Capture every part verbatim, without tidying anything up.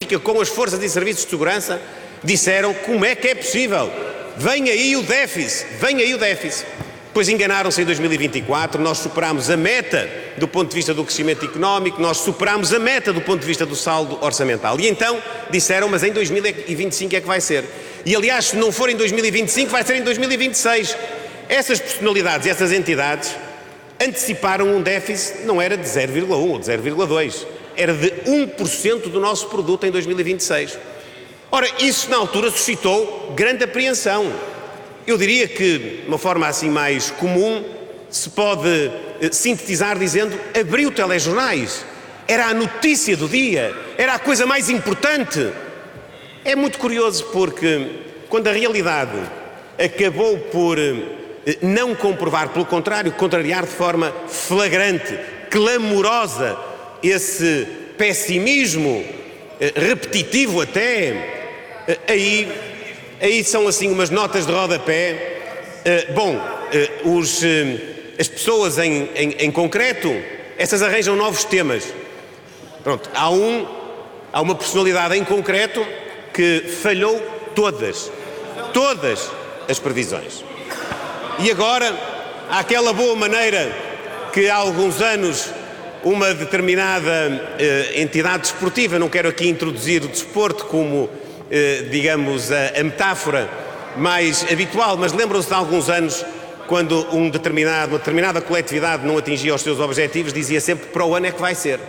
política com as forças e serviços de segurança, disseram como é que é possível, vem aí o déficit, vem aí o déficit. Depois enganaram-se em dois mil e vinte e quatro, nós superámos a meta do ponto de vista do crescimento económico, nós superámos a meta do ponto de vista do saldo orçamental. E então disseram, mas em dois mil e vinte e cinco é que vai ser. E aliás, se não for em dois mil e vinte e cinco, vai ser em dois mil e vinte e seis. Essas personalidades e essas entidades anteciparam um déficit, não era de zero vírgula um ou de zero vírgula dois, era de um por cento do nosso produto em dois mil e vinte e seis. Ora, isso na altura suscitou grande apreensão. Eu diria que, de uma forma assim mais comum, se pode eh, sintetizar dizendo: abriu telejornais, era a notícia do dia, era a coisa mais importante. É muito curioso porque, quando a realidade acabou por eh, não comprovar, pelo contrário, contrariar de forma flagrante, clamorosa, esse pessimismo eh, repetitivo até, eh, aí... Aí são assim umas notas de rodapé. Uh, bom, uh, os, uh, as pessoas em, em, em concreto, essas arranjam novos temas. Pronto, há, um, há uma personalidade em concreto que falhou todas, todas as previsões. E agora, há aquela boa maneira que há alguns anos uma determinada uh, entidade desportiva, não quero aqui introduzir o desporto como... Eh, digamos, a, a metáfora mais habitual, mas lembram-se de alguns anos, quando um determinado, uma determinada coletividade não atingia os seus objetivos, dizia sempre: para o ano é que vai ser.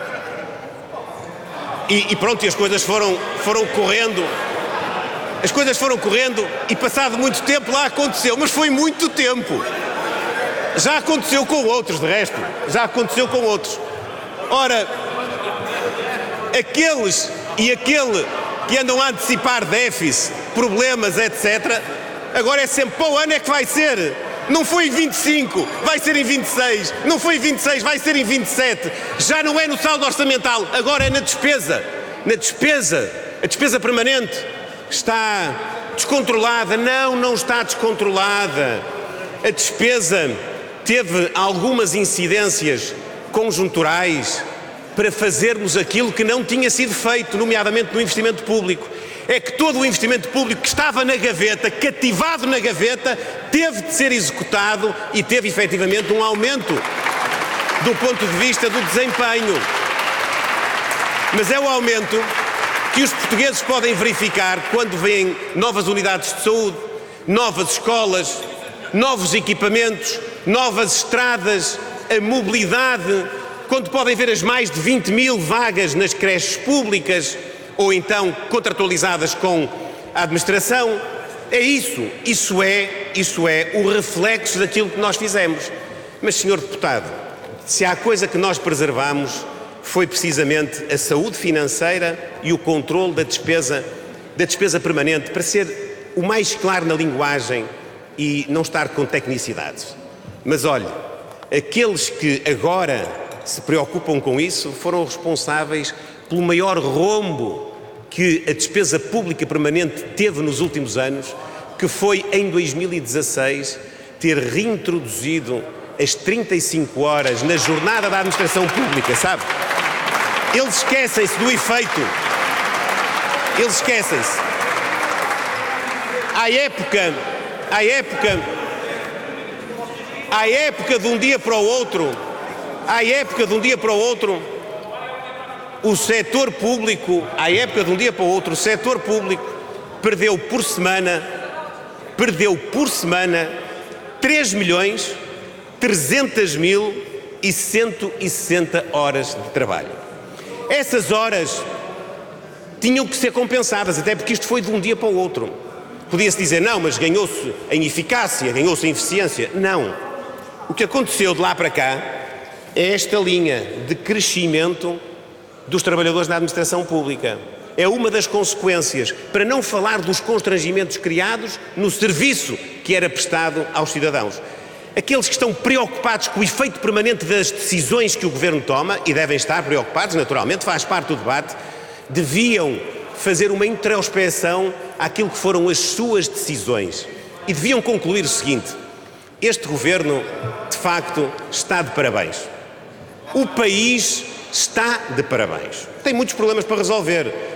E, e pronto, e as coisas foram, foram correndo, as coisas foram correndo, e passado muito tempo lá aconteceu, mas foi muito tempo. Já aconteceu com outros, de resto, já aconteceu com outros. Ora, aqueles e aquele que andam a antecipar déficit, problemas, etcétera, agora é sempre: para o ano é que vai ser. Não foi em vinte e cinco, vai ser em vinte e seis. Não foi em vinte e seis, vai ser em vinte e sete. Já não é no saldo orçamental, agora é na despesa. Na despesa, a despesa permanente está descontrolada. Não, não está descontrolada. A despesa teve algumas incidências conjunturais para fazermos aquilo que não tinha sido feito, nomeadamente no investimento público. É que todo o investimento público que estava na gaveta, cativado na gaveta, teve de ser executado e teve efetivamente um aumento do ponto de vista do desempenho. Mas é o aumento que os portugueses podem verificar quando veem novas unidades de saúde, novas escolas, novos equipamentos, novas estradas, a mobilidade, quando podem ver as mais de vinte mil vagas nas creches públicas ou então contratualizadas com a administração. É isso, isso é, isso é o reflexo daquilo que nós fizemos. Mas, senhor deputado, se há coisa que nós preservamos foi precisamente a saúde financeira e o controle da despesa, da despesa permanente, para ser o mais claro na linguagem e não estar com tecnicidades. Mas olhe, aqueles que agora se preocupam com isso foram responsáveis pelo maior rombo que a despesa pública permanente teve nos últimos anos, que foi em dois mil e dezasseis ter reintroduzido as trinta e cinco horas na jornada da administração pública, sabe? Eles esquecem-se do efeito. Eles esquecem-se. À época, à época, à época de um dia para o outro, à época de um dia para o outro, o setor público, à época de um dia para o outro, o setor público perdeu por semana, perdeu por semana três milhões trezentos mil e cento e sessenta horas de trabalho. Essas horas tinham que ser compensadas, até porque isto foi de um dia para o outro. Podia-se dizer: não, mas ganhou-se em eficácia, ganhou-se em eficiência. Não. O que aconteceu de lá para cá é esta linha de crescimento dos trabalhadores na administração pública. É uma das consequências, para não falar dos constrangimentos criados no serviço que era prestado aos cidadãos. Aqueles que estão preocupados com o efeito permanente das decisões que o Governo toma, e devem estar preocupados, naturalmente, faz parte do debate, deviam fazer uma introspeção àquilo que foram as suas decisões e deviam concluir o seguinte: este Governo, de facto, está de parabéns. O país está de parabéns. Tem muitos problemas para resolver.